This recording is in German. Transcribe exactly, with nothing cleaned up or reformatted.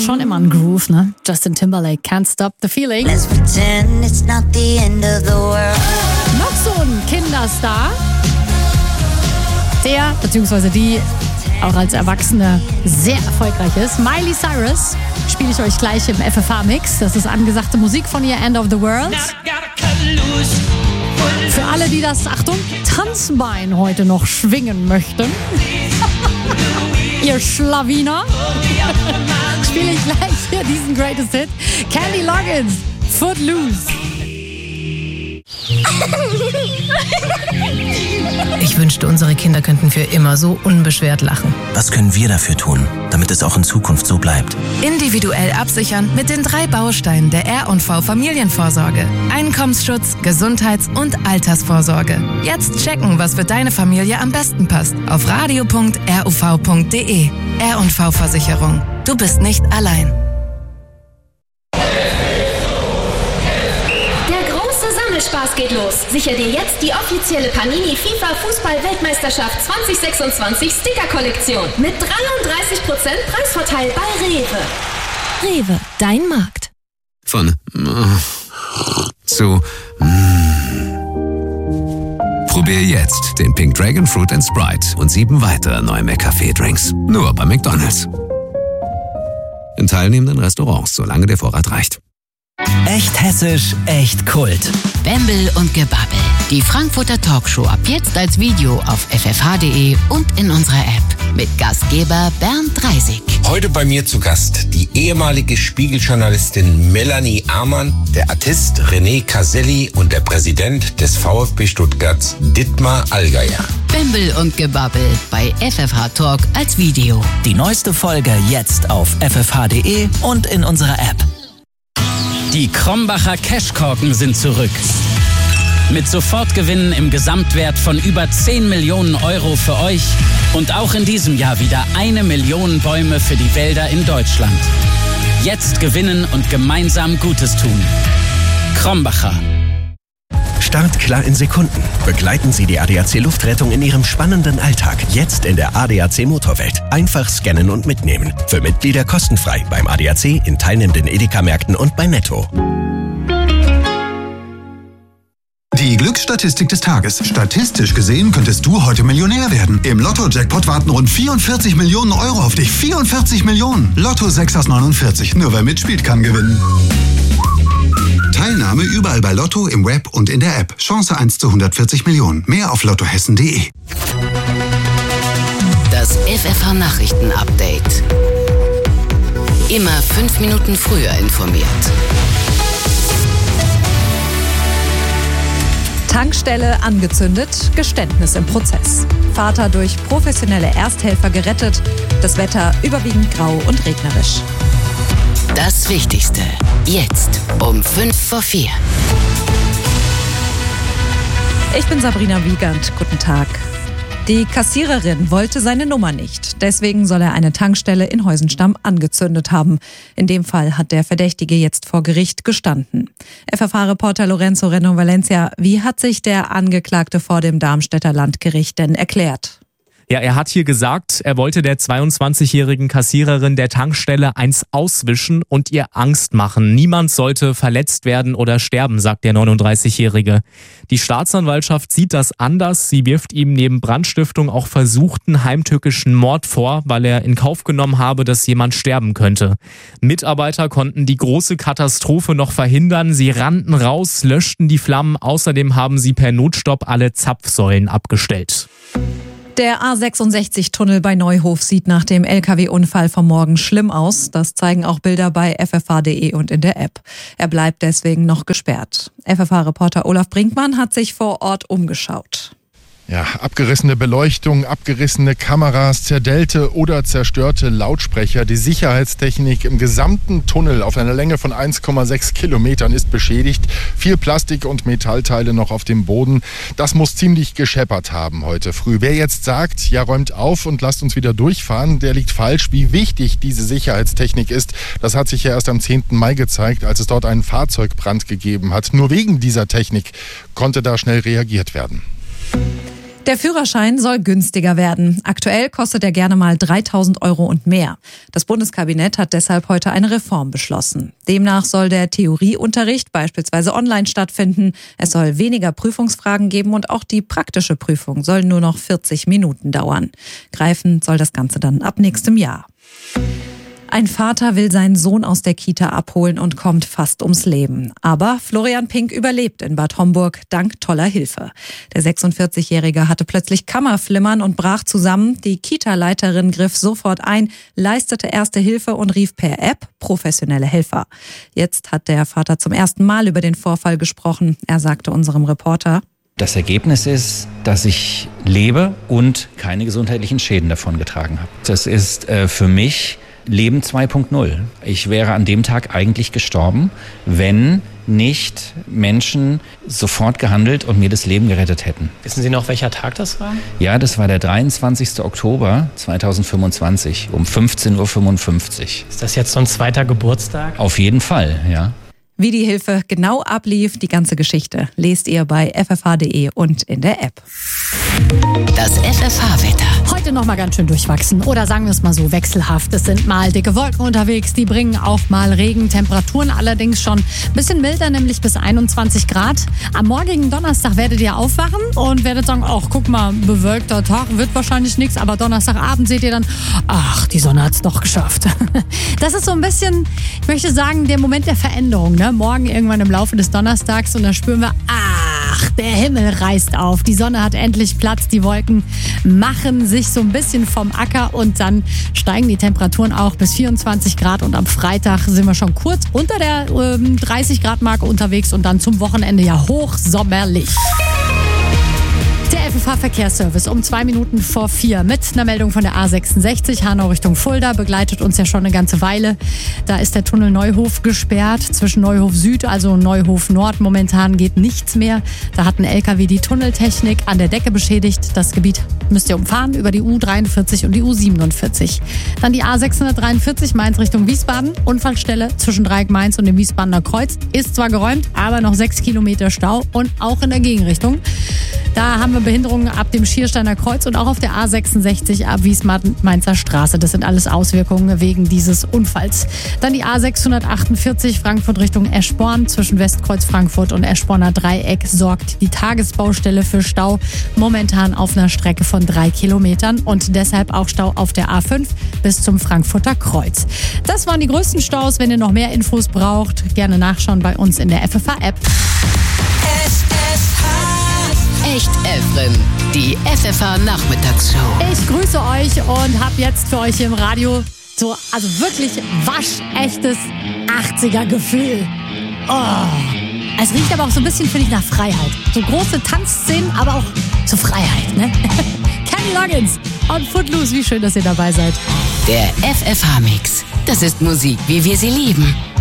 schon immer ein Groove, ne? Justin Timberlake, Can't Stop the Feeling. Let's pretend it's not the end of the world. Noch so ein Kinderstar, der, beziehungsweise die, auch als Erwachsene sehr erfolgreich ist. Miley Cyrus spiele ich euch gleich im F F H-Mix. Das ist angesagte Musik von ihr, End of the World. Für alle, die das, Achtung, Tanzbein heute noch schwingen möchten. Ihr Schlawiner. Spiele ich gleich hier diesen Greatest Hit. Kenny Loggins, Footloose. Ich wünschte, unsere Kinder könnten für immer so unbeschwert lachen. Was können wir dafür tun, damit es auch in Zukunft so bleibt? Individuell absichern mit den drei Bausteinen der R und V Familienvorsorge. Einkommensschutz, Gesundheits- und Altersvorsorge. Jetzt checken, was für deine Familie am besten passt. Auf radio punkt r u v punkt d e. R und V Versicherung. Du bist nicht allein. Spaß geht los. Sicher dir jetzt die offizielle Panini FIFA Fußball-Weltmeisterschaft zwanzig sechsundzwanzig Sticker-Kollektion mit dreiunddreißig Prozent Preisvorteil bei Rewe. Rewe, dein Markt. Von äh, zu mm. Probier jetzt den Pink Dragon Fruit and Sprite und sieben weitere neue McCafé-Drinks. Nur bei McDonald's. In teilnehmenden Restaurants, solange der Vorrat reicht. Echt hessisch, echt Kult. Bembel und Gebabbel. Die Frankfurter Talkshow ab jetzt als Video auf f f h punkt d e und in unserer App. Mit Gastgeber Bernd Dreisig. Heute bei mir zu Gast die ehemalige Spiegeljournalistin Melanie Amann, der Artist René Caselli und der Präsident des VfB Stuttgarts Dietmar Allgeier. Bembel und Gebabbel bei F F H Talk als Video. Die neueste Folge jetzt auf f f h punkt d e und in unserer App. Die Krombacher Cashkorken sind zurück. Mit Sofortgewinnen im Gesamtwert von über zehn Millionen Euro für euch und auch in diesem Jahr wieder eine Million Bäume für die Wälder in Deutschland. Jetzt gewinnen und gemeinsam Gutes tun. Krombacher. Start klar in Sekunden. Begleiten Sie die A D A C Luftrettung in Ihrem spannenden Alltag. Jetzt in der A D A C Motorwelt. Einfach scannen und mitnehmen. Für Mitglieder kostenfrei beim A D A C, in teilnehmenden Edeka-Märkten und bei Netto. Die Glücksstatistik des Tages. Statistisch gesehen könntest du heute Millionär werden. Im Lotto-Jackpot warten rund vierundvierzig Millionen Euro auf dich. vierundvierzig Millionen. Lotto sechs aus neunundvierzig. Nur wer mitspielt, kann gewinnen. Teilnahme überall bei Lotto, im Web und in der App. Chance eins zu hundertvierzig Millionen. Mehr auf lottohessen punkt d e. Das F F H-Nachrichten-Update. Immer fünf Minuten früher informiert. Tankstelle angezündet, Geständnis im Prozess. Vater durch professionelle Ersthelfer gerettet, das Wetter überwiegend grau und regnerisch. Das Wichtigste. Jetzt um fünf vor vier. Ich bin Sabrina Wiegand. Guten Tag. Die Kassiererin wollte seine Nummer nicht. Deswegen soll er eine Tankstelle in Heusenstamm angezündet haben. In dem Fall hat der Verdächtige jetzt vor Gericht gestanden. F F H-Reporter Lorenzo Renno Valencia, wie hat sich der Angeklagte vor dem Darmstädter Landgericht denn erklärt? Ja, er hat hier gesagt, er wollte der zweiundzwanzigjährigen Kassiererin der Tankstelle eins auswischen und ihr Angst machen. Niemand sollte verletzt werden oder sterben, sagt der neununddreißigjährige. Die Staatsanwaltschaft sieht das anders. Sie wirft ihm neben Brandstiftung auch versuchten heimtückischen Mord vor, weil er in Kauf genommen habe, dass jemand sterben könnte. Mitarbeiter konnten die große Katastrophe noch verhindern. Sie rannten raus, löschten die Flammen. Außerdem haben sie per Notstopp alle Zapfsäulen abgestellt. Der A sechsundsechzig-Tunnel bei Neuhof sieht nach dem L K W-Unfall vom Morgen schlimm aus. Das zeigen auch Bilder bei f f h punkt d e und in der App. Er bleibt deswegen noch gesperrt. F F H-Reporter Olaf Brinkmann hat sich vor Ort umgeschaut. Ja, abgerissene Beleuchtung, abgerissene Kameras, zerdellte oder zerstörte Lautsprecher. Die Sicherheitstechnik im gesamten Tunnel auf einer Länge von eins Komma sechs Kilometern ist beschädigt. Viel Plastik und Metallteile noch auf dem Boden. Das muss ziemlich gescheppert haben heute früh. Wer jetzt sagt, ja räumt auf und lasst uns wieder durchfahren, der liegt falsch. Wie wichtig diese Sicherheitstechnik ist, das hat sich ja erst am zehnten Mai gezeigt, als es dort einen Fahrzeugbrand gegeben hat. Nur wegen dieser Technik konnte da schnell reagiert werden. Der Führerschein soll günstiger werden. Aktuell kostet er gerne mal dreitausend Euro und mehr. Das Bundeskabinett hat deshalb heute eine Reform beschlossen. Demnach soll der Theorieunterricht beispielsweise online stattfinden. Es soll weniger Prüfungsfragen geben und auch die praktische Prüfung soll nur noch vierzig Minuten dauern. Greifen soll das Ganze dann ab nächstem Jahr. Ein Vater will seinen Sohn aus der Kita abholen und kommt fast ums Leben. Aber Florian Pink überlebt in Bad Homburg dank toller Hilfe. Der sechsundvierzigjährige hatte plötzlich Kammerflimmern und brach zusammen. Die Kita-Leiterin griff sofort ein, leistete erste Hilfe und rief per App professionelle Helfer. Jetzt hat der Vater zum ersten Mal über den Vorfall gesprochen. Er sagte unserem Reporter: Das Ergebnis ist, dass ich lebe und keine gesundheitlichen Schäden davongetragen habe. Das ist äh, für mich Leben zwei Punkt null. Ich wäre an dem Tag eigentlich gestorben, wenn nicht Menschen sofort gehandelt und mir das Leben gerettet hätten. Wissen Sie noch, welcher Tag das war? Ja, das war der dreiundzwanzigster Oktober zweitausendfünfundzwanzig um fünfzehn Uhr fünfundfünfzig. Ist das jetzt so ein zweiter Geburtstag? Auf jeden Fall, ja. Wie die Hilfe genau ablief, die ganze Geschichte, lest ihr bei f f h punkt d e und in der App. Das F F H-Wetter. Heute noch mal ganz schön durchwachsen oder sagen wir es mal so wechselhaft. Es sind mal dicke Wolken unterwegs, die bringen auch mal Regen. Temperaturen allerdings schon ein bisschen milder, nämlich bis einundzwanzig Grad. Am morgigen Donnerstag werdet ihr aufwachen und werdet sagen, ach guck mal, bewölkter Tag, wird wahrscheinlich nichts. Aber Donnerstagabend seht ihr dann, ach, die Sonne hat es doch geschafft. Das ist so ein bisschen, ich möchte sagen, der Moment der Veränderung. Ne? Morgen irgendwann im Laufe des Donnerstags und da spüren wir, ach, der Himmel reißt auf. Die Sonne hat endlich Platz, die Wolken machen sich so ein bisschen vom Acker und dann steigen die Temperaturen auch bis vierundzwanzig Grad und am Freitag sind wir schon kurz unter der ähm, dreißig Grad Marke unterwegs und dann zum Wochenende ja hochsommerlich. Der F F H-Verkehrsservice um zwei Minuten vor vier mit einer Meldung von der A sechsundsechzig Hanau Richtung Fulda. Begleitet uns ja schon eine ganze Weile. Da ist der Tunnel Neuhof gesperrt zwischen Neuhof Süd, also Neuhof Nord. Momentan geht nichts mehr. Da hat ein L K W die Tunneltechnik an der Decke beschädigt. Das Gebiet müsst ihr umfahren über die U dreiundvierzig und die U siebenundvierzig. Dann die A sechshundertdreiundvierzig Mainz Richtung Wiesbaden. Unfallstelle zwischen Dreieck Mainz und dem Wiesbadener Kreuz. Ist zwar geräumt, aber noch sechs Kilometer Stau und auch in der Gegenrichtung. Da haben wir Behinderungen ab dem Schiersteiner Kreuz und auch auf der A sechsundsechzig ab Wiesbaden-Mainzer Straße. Das sind alles Auswirkungen wegen dieses Unfalls. Dann die A sechshundertachtundvierzig Frankfurt Richtung Eschborn. Zwischen Westkreuz Frankfurt und Eschborner Dreieck sorgt die Tagesbaustelle für Stau. Momentan auf einer Strecke von drei Kilometern und deshalb auch Stau auf der A fünf bis zum Frankfurter Kreuz. Das waren die größten Staus. Wenn ihr noch mehr Infos braucht, gerne nachschauen bei uns in der F F H-App. Echt Efren, die F F H-Nachmittagsshow. Ich grüße euch und habe jetzt für euch im Radio so, also wirklich waschechtes achtziger-Gefühl. Oh. Es riecht aber auch so ein bisschen, finde ich, nach Freiheit. So große Tanzszenen, aber auch zur Freiheit, ne? Kenny Loggins und Footloose, wie schön, dass ihr dabei seid. Der F F H-Mix. Das ist Musik, wie wir sie lieben.